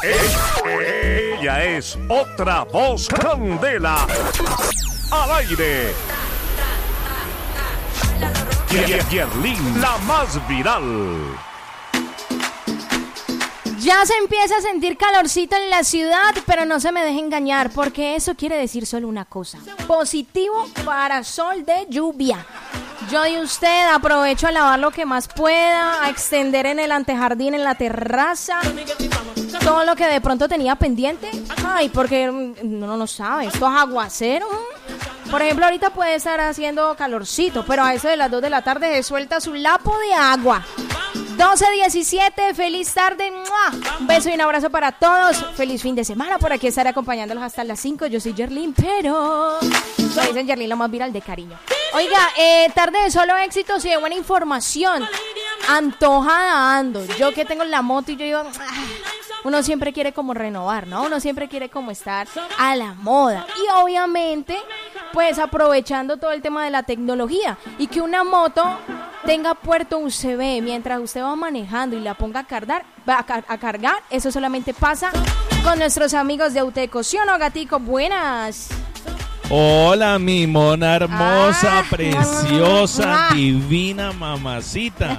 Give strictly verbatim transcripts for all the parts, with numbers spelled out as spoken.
Ella es otra voz candela. Al aire. Yerlín, la más viral. Ya se empieza a sentir calorcito en la ciudad, pero no se me deje engañar, porque eso quiere decir solo una cosa: positivo para sol de lluvia. Yo y usted aprovecho a lavar lo que más pueda, a extender en el antejardín, en la terraza, todo lo que de pronto tenía pendiente. Ay, porque uno no sabe, esto es aguacero. Por ejemplo, ahorita puede estar haciendo calorcito, pero a eso de las dos de la tarde se suelta su lapo de agua. doce diecisiete, feliz tarde. ¡Mua! Un beso y un abrazo para todos. Feliz fin de semana. Por aquí estaré acompañándolos hasta las cinco. Yo soy Yerlín, pero me dicen Yerlín, lo más viral de cariño. Oiga, eh, tarde de solo éxitos y de buena información. Antojada ando. Yo que tengo la moto y yo digo, ah, uno siempre quiere como renovar, ¿no? Uno siempre quiere como estar a la moda. Y obviamente, pues aprovechando todo el tema de la tecnología. Y que una moto tenga puerto U S B mientras usted va manejando y la ponga a cargar, a, car- a cargar, eso solamente pasa con nuestros amigos de Uteco. ¿Sí o no, gatico? Buenas. Hola, mi mona hermosa, Ah, preciosa, ah. divina mamacita.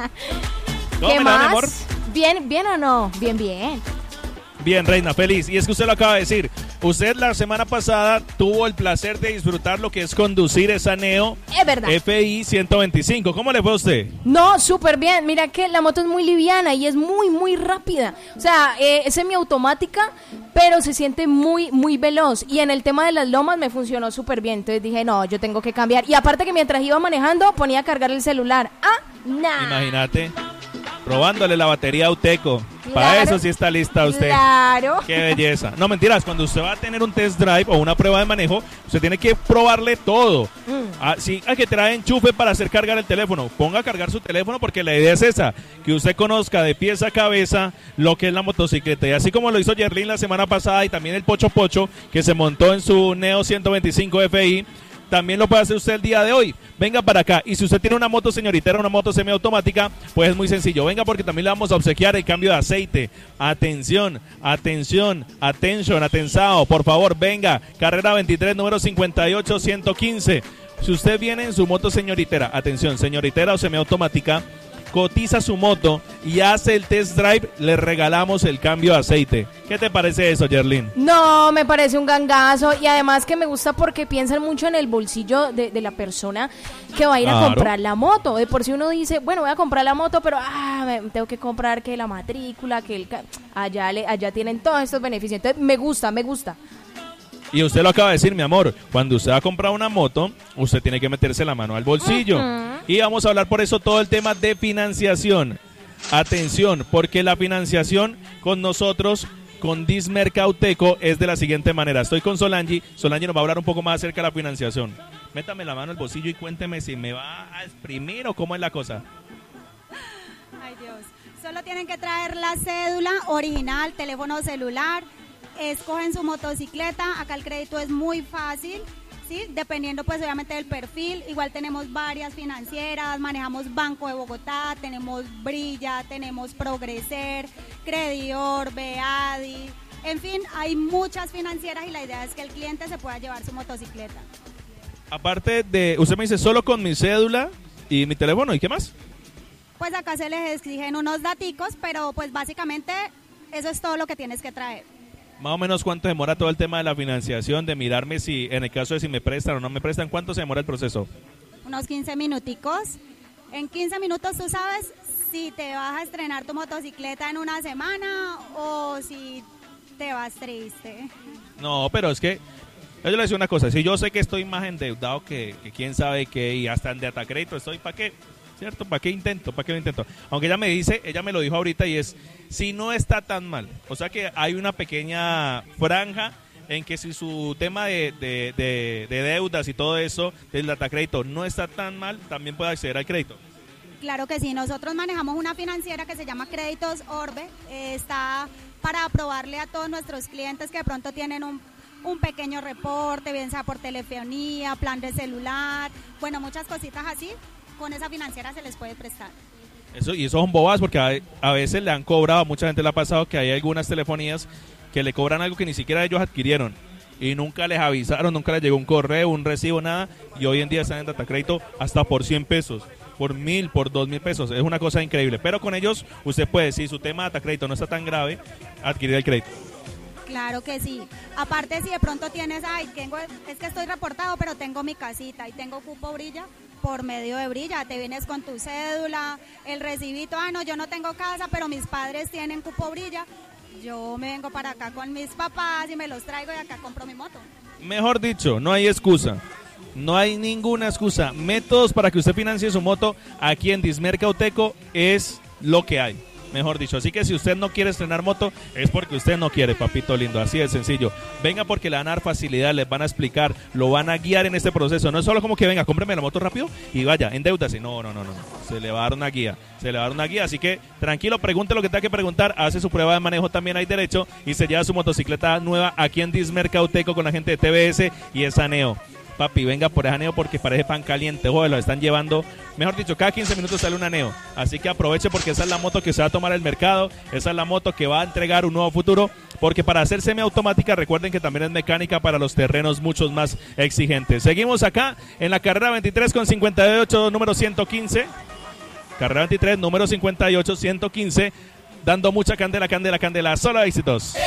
¿Cómo ¿Qué me la va, mi más? amor? ¿Bien, bien o no? Bien, bien. Bien, reina, feliz. Y es que usted lo acaba de decir. Usted la semana pasada tuvo el placer de disfrutar lo que es conducir esa Neo Es verdad. F I ciento veinticinco. ¿Cómo le fue a usted? No, súper bien. Mira que la moto es muy liviana y es muy, muy rápida. O sea, eh, es semiautomática, pero se siente muy, muy veloz. Y en el tema de las lomas me funcionó súper bien. Entonces dije, no, yo tengo que cambiar. Y aparte que mientras iba manejando, ponía a cargar el celular. Ah, nah. Imagínate, robándole la batería a Uteco. Claro. Para eso sí está lista usted. Claro. Qué belleza. No, mentiras, cuando usted va a tener un test drive o una prueba de manejo, usted tiene que probarle todo. Mm. Ah, sí, hay que traer enchufe para hacer cargar el teléfono. Ponga a cargar su teléfono porque la idea es esa, que usted conozca de pies a cabeza lo que es la motocicleta. Y así como lo hizo Yerlín la semana pasada y también el Pocho Pocho, que se montó en su Neo ciento veinticinco F I, también lo puede hacer usted el día de hoy. Venga para acá. Y si usted tiene una moto señoritera, una moto semiautomática, pues es muy sencillo. Venga porque también le vamos a obsequiar el cambio de aceite. Atención, atención, atención, atensado. Por favor, venga. Carrera veintitrés, número cincuenta y ocho, ciento quince. Si usted viene en su moto señoritera, atención, señoritera o semiautomática, cotiza su moto y hace el test drive, le regalamos el cambio de aceite. ¿Qué te parece eso, Yerlín? No, me parece un gangazo y además que me gusta porque piensan mucho en el bolsillo de, de la persona que va a ir a Claro. comprar la moto. De por si uno dice, bueno, voy a comprar la moto, pero ah, me- tengo que comprar que la matrícula, que el ca- allá le, allá tienen todos estos beneficios. Entonces me gusta, me gusta. Y usted lo acaba de decir, mi amor, cuando usted va a comprar una moto, usted tiene que meterse la mano al bolsillo. Ujú. Y vamos a hablar por eso todo el tema de financiación. Atención, porque la financiación con nosotros, con Dismerca Uteco, es de la siguiente manera. Estoy con Solange, Solange nos va a hablar un poco más acerca de la financiación. Métame la mano al bolsillo y cuénteme si me va a exprimir o cómo es la cosa. Ay, Dios. Solo tienen que traer la cédula original, teléfono celular, escogen su motocicleta. Acá el crédito es muy fácil, ¿sí? Dependiendo pues obviamente del perfil. Igual tenemos varias financieras, manejamos Banco de Bogotá, tenemos Brilla, tenemos Progreser, Credior, Beadi. En fin, hay muchas financieras y la idea es que el cliente se pueda llevar su motocicleta. Aparte de, usted me dice solo con mi cédula y mi teléfono, ¿y qué más? Pues acá se les exigen unos daticos, pero pues básicamente eso es todo lo que tienes que traer. Más o menos cuánto demora todo el tema de la financiación, de mirarme si, en el caso de si me prestan o no me prestan, ¿cuánto se demora el proceso? Unos quince minuticos. En quince minutos tú sabes si te vas a estrenar tu motocicleta en una semana o si te vas triste. No, pero es que, yo le voy a decir una cosa, si yo sé que estoy más endeudado que, que quién sabe qué y hasta en de atacrédito estoy, ¿para qué? ¿Cierto? ¿Para qué intento? ¿Para qué lo intento? Aunque ella me dice, ella me lo dijo ahorita y es, si no está tan mal, o sea que hay una pequeña franja en que si su tema de, de, de, de deudas y todo eso del datacrédito no está tan mal, también puede acceder al crédito. Claro que sí, nosotros manejamos una financiera que se llama Créditos Orbe, eh, está para aprobarle a todos nuestros clientes que de pronto tienen un, un pequeño reporte, bien sea por telefonía, plan de celular, bueno, muchas cositas así, con esa financiera se les puede prestar. Eso, y eso son bobadas porque a, a veces le han cobrado, a mucha gente le ha pasado que hay algunas telefonías que le cobran algo que ni siquiera ellos adquirieron y nunca les avisaron, nunca les llegó un correo, un recibo, nada, y hoy en día están en Datacrédito hasta por cien pesos, por mil, por dos mil pesos, es una cosa increíble, pero con ellos usted puede, si su tema de Datacrédito no está tan grave, adquirir el crédito. Claro que sí. Aparte, si de pronto tienes, ay, tengo, es que estoy reportado, pero tengo mi casita y tengo cupo brilla, por medio de Brilla, te vienes con tu cédula, el recibito, ah, no, yo no tengo casa, pero mis padres tienen cupo Brilla, yo me vengo para acá con mis papás y me los traigo y acá compro mi moto. Mejor dicho, no hay excusa. No hay ninguna excusa. Métodos para que usted financie su moto aquí en Dismerca Uteco es lo que hay. Mejor dicho, así que si usted no quiere estrenar moto es porque usted no quiere, papito lindo, así de sencillo. Venga porque le van a dar facilidad, les van a explicar, lo van a guiar en este proceso. No es solo como que venga, cómpreme la moto rápido y vaya, endeúdase. No, no, no, no, se le va a dar una guía, se le va a dar una guía, así que tranquilo, pregunte lo que tenga que preguntar, hace su prueba de manejo, también hay derecho y se lleva su motocicleta nueva aquí en Dismerca Uteco con la gente de T V S y Esaneo. Papi, venga por ese aneo porque parece pan caliente, joder, lo están llevando, mejor dicho, cada quince minutos sale un aneo, así que aproveche porque esa es la moto que se va a tomar el mercado, esa es la moto que va a entregar un nuevo futuro, porque para hacer semiautomática recuerden que también es mecánica para los terrenos muchos más exigentes. Seguimos acá en la carrera veintitrés con cincuenta y ocho, número ciento quince, carrera veintitrés, número cincuenta y ocho, ciento quince, dando mucha candela, candela, candela, solo éxitos.